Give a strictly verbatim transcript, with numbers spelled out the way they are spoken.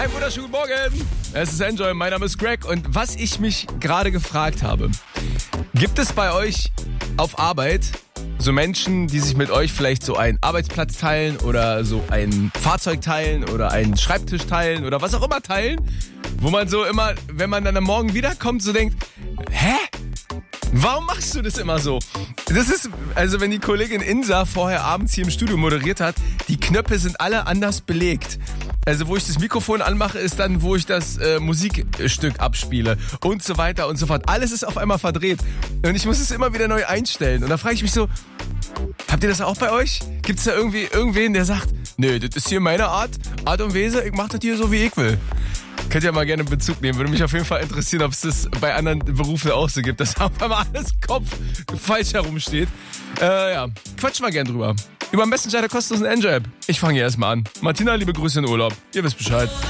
Einen wunderschönen Morgen. Es ist Enjoy, mein Name ist Greg und was ich mich gerade gefragt habe, gibt es bei euch auf Arbeit so Menschen, die sich mit euch vielleicht so einen Arbeitsplatz teilen oder so ein Fahrzeug teilen oder einen Schreibtisch teilen oder was auch immer teilen, wo man so immer, wenn man dann am Morgen wiederkommt, so denkt, hä? Warum machst du das immer so? Das ist, also wenn die Kollegin Insa vorher abends hier im Studio moderiert hat, die Knöpfe sind alle anders belegt. Also wo ich das Mikrofon anmache, ist dann, wo ich das äh, Musikstück abspiele und so weiter und so fort. Alles ist auf einmal verdreht und ich muss es immer wieder neu einstellen. Und da frage ich mich so, habt ihr das auch bei euch? Gibt es da irgendwie irgendwen, der sagt, nö, das ist hier meine Art, Art und Weise, ich mach das hier so, wie ich will. Könnt ihr mal gerne Bezug nehmen. Würde mich auf jeden Fall interessieren, ob es das bei anderen Berufen auch so gibt, dass auf einmal alles Kopf falsch herumsteht. Äh, ja, quatsch mal gern drüber. Über den besten Schein der kostenlosen Enjoy-App. Ich fange hier erstmal an. Martina, liebe Grüße in Urlaub. Ihr wisst Bescheid.